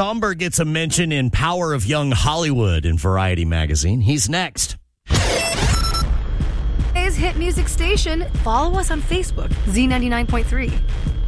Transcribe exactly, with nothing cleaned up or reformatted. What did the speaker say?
Somber gets a mention in Power of Young Hollywood in Variety magazine. He's next. Today's hit music station. Follow us on Facebook, Z ninety-nine point three.